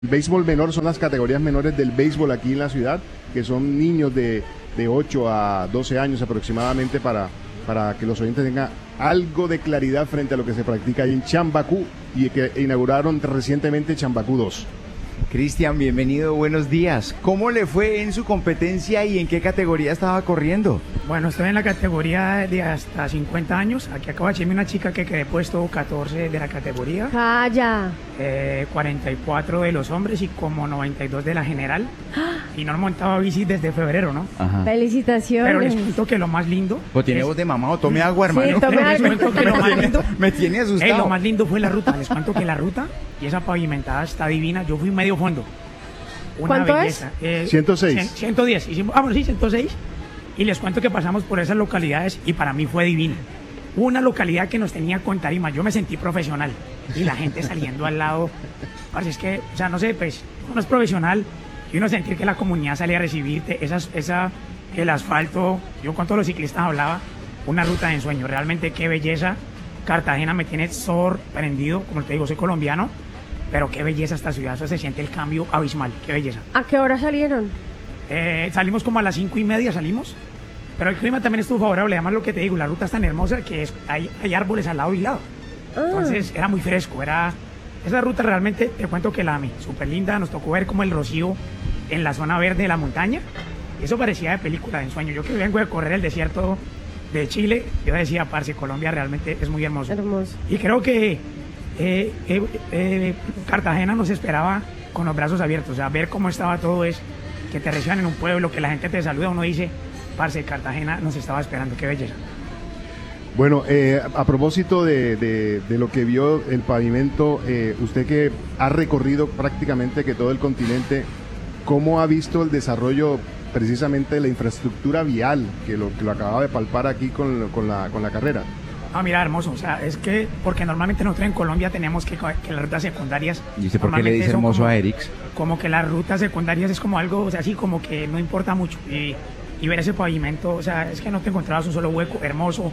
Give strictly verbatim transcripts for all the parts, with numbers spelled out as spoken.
El béisbol menor son las categorías menores del béisbol aquí en la ciudad, que son niños de, de ocho a doce años aproximadamente, para, para que los oyentes tengan algo de claridad frente a lo que se practica ahí en Chambacú y que inauguraron recientemente Chambacú dos. Cristian, bienvenido, buenos días. ¿Cómo le fue en su competencia y en qué categoría estaba corriendo? Bueno, estoy en la categoría de hasta cincuenta años. Aquí acabo de echarme una chica que quedé puesto catorce de la categoría. ¡Calla! Eh, cuarenta y cuatro de los hombres y como noventa y dos de la general. Y no he montado bici desde febrero, ¿no? Ajá. Felicitaciones. Pero les cuento que lo más lindo... Pues tiene es- voz de mamá o tome agua, hermano. Sí, tome Les agua. cuento que lo más lindo... Me tiene Eh, asustado. lo más lindo fue la ruta. Les cuento que la ruta y esa pavimentada está divina. Yo fui medio fondo. Una ¿Cuánto belleza. Eh, ciento seis. cien- ciento diez. Hicimos, ah, bueno, sí, ciento seis. Y les cuento que pasamos por esas localidades y para mí fue divino. Una localidad que nos tenía con tarima. Yo me sentí profesional. Y la gente saliendo al lado. Parce, es que, o sea, no sé, pues, uno es profesional y uno sentir que la comunidad salía a recibirte. Esas, esa, el asfalto. Yo con todos los ciclistas hablaba. Una ruta de ensueño. Realmente qué belleza. Cartagena me tiene sorprendido. Como te digo, soy colombiano. Pero qué belleza esta ciudad. Eso se siente el cambio abismal. Qué belleza. ¿A qué hora salieron? Eh, salimos como a las cinco y media, salimos. Pero el clima también estuvo favorable. Además, lo que te digo, la ruta es tan hermosa que es, hay, hay árboles al lado y lado. Ah. Entonces, era muy fresco. Era, esa ruta realmente, te cuento que la amé. Súper linda. Nos tocó ver como el rocío en la zona verde de la montaña. Eso parecía de película, de ensueño. Yo que vengo de correr el desierto de Chile, yo decía, parce, Colombia realmente es muy hermoso. Hermoso. Y creo que eh, eh, eh, Cartagena nos esperaba con los brazos abiertos. O sea, ver cómo estaba todo es que te reciban en un pueblo, que la gente te saluda, uno dice, parce, Cartagena nos estaba esperando, qué belleza. Bueno, eh, a propósito de, de, de lo que vio el pavimento, eh, usted que ha recorrido prácticamente que todo el continente, ¿cómo ha visto el desarrollo precisamente de la infraestructura vial, que lo, que lo acababa de palpar aquí con, con, la, con la carrera? Ah, mira, hermoso, o sea, es que, porque normalmente nosotros en Colombia tenemos que, que las rutas secundarias... ¿Y usted por qué le normalmente dice son hermoso como- a Erix? Como que las rutas secundarias es como algo, o sea, así como que no importa mucho. Y, y ver ese pavimento, o sea, es que no te encontrabas un solo hueco, hermoso.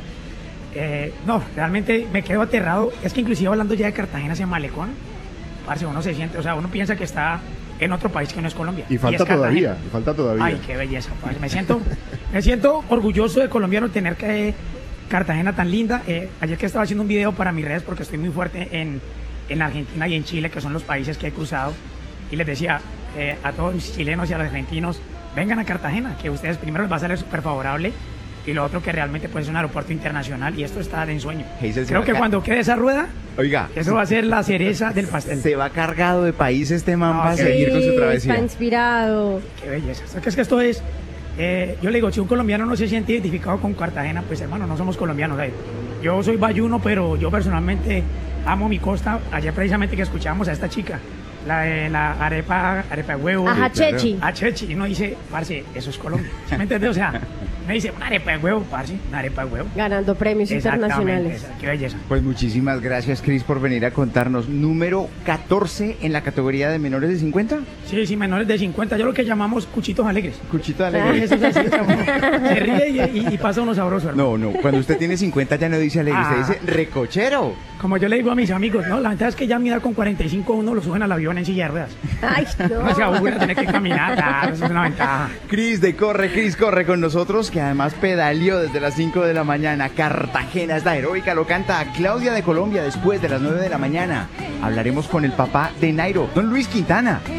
Eh, no, realmente me quedo aterrado. Es que inclusive hablando ya de Cartagena, ese malecón, parce, uno se siente, o sea, uno piensa que está en otro país que no es Colombia. Y falta es Cartagena. todavía, y falta todavía. Ay, qué belleza, parce. Me siento, me siento orgulloso de colombiano tener que Cartagena tan linda. Eh, ayer que estaba haciendo un video para mis redes porque estoy muy fuerte en, en Argentina y en Chile, que son los países que he cruzado, y les decía eh, a todos los chilenos y a los argentinos, vengan a Cartagena, que ustedes primero les va a salir súper favorable, y lo otro que realmente pues, es un aeropuerto internacional y esto está de ensueño. Hazel, se Creo va que acá. cuando quede esa rueda, Oiga, eso va a ser la cereza del pastel. se va cargado de país este man No, para sí, seguir con su travesía. Está inspirado. Qué belleza. O sea, que es que esto es, eh, yo le digo, si un colombiano no se siente identificado con Cartagena, pues hermano, no somos colombianos. ¿sabes? Yo soy bayuno, pero yo personalmente amo mi costa. Ayer precisamente que escuchábamos a esta chica, la de la arepa, arepa de huevo. Ajá, Chechi. A Chechi, y uno dice, parce, eso es Colombia. ¿Sí me entiendes? O sea, me dice, una arepa de huevo, parce, una arepa de huevo. Ganando premios Exactamente, internacionales. esa, qué belleza. Pues muchísimas gracias, Cris, por venir a contarnos. Número catorce en la categoría de menores de cincuenta. Sí, sí, menores de cincuenta, yo lo que llamamos cuchitos alegres. Cuchito de Ah, alegre. eso es así, o sea, uno se ríe y, y- y pasa uno sabroso, hermano. No, no, cuando usted tiene cincuenta ya no dice alegre, Ah. usted dice recochero. Como yo le digo a mis amigos, no, la ventaja es que ya a mi edad con cuarenta y cinco uno lo suben al avión en silla de ruedas. Ay, No se no. aburre tener que caminar, claro, eso es una ventaja. Cris de Corre, Cris Corre con nosotros, que además pedaleó desde las cinco de la mañana. Cartagena es la heroica, lo canta Claudia de Colombia después de las nueve de la mañana. Hablaremos con el papá de Nairo, don Luis Quintana.